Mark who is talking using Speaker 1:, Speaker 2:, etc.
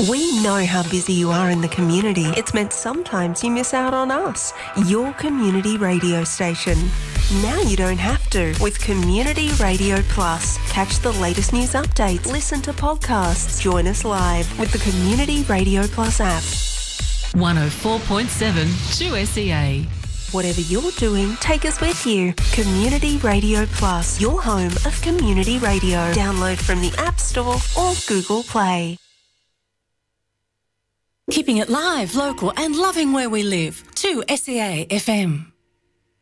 Speaker 1: We know how busy you are in the community. It's meant sometimes you miss out on us, your community radio station. Now you don't have to with Community Radio Plus. Catch the latest news updates, listen to podcasts, join us live with the Community Radio Plus app.
Speaker 2: 104.7 2SEA.
Speaker 1: Whatever you're doing, take us with you. Community Radio Plus, your home of community radio. Download from the App Store or Google Play.
Speaker 3: Keeping it live, local and loving where we live. 2SEA FM.